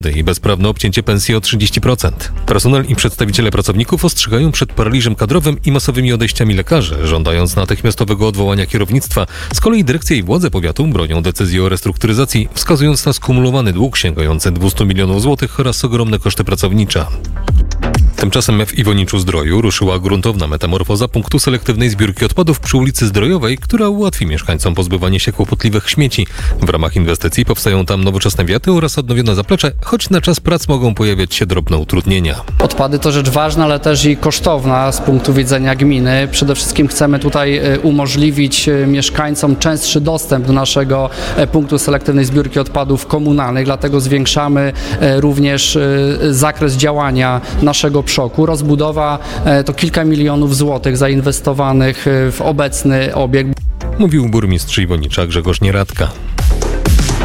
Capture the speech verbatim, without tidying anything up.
i bezprawne obcięcie pensji o trzydzieści procent. Personel i przedstawiciele pracowników ostrzegają przed paraliżem kadrowym i masowymi odejściami lekarzy, żądając natychmiastowego odwołania kierownictwa. Z kolei dyrekcja i władze powiatu bronią decyzji o restrukturyzacji, wskazując na skumulowany dług sięgający dwieście milionów złotych oraz ogromne koszty pracownicze. Tymczasem w Iwoniczu-Zdroju ruszyła gruntowna metamorfoza punktu selektywnej zbiórki odpadów przy ulicy Zdrojowej, która ułatwi mieszkańcom pozbywanie się kłopotliwych śmieci. W ramach inwestycji powstają tam nowoczesne wiaty oraz odnowione zaplecze, choć na czas prac mogą pojawiać się drobne utrudnienia. Odpady to rzecz ważna, ale też i kosztowna z punktu widzenia gminy. Przede wszystkim chcemy tutaj umożliwić mieszkańcom częstszy dostęp do naszego punktu selektywnej zbiórki odpadów komunalnych, dlatego zwiększamy również zakres działania naszego przoku. Rozbudowa to kilka milionów złotych zainwestowanych w obecny obiekt. Mówił burmistrz Iwonicza Grzegorz Nieradka.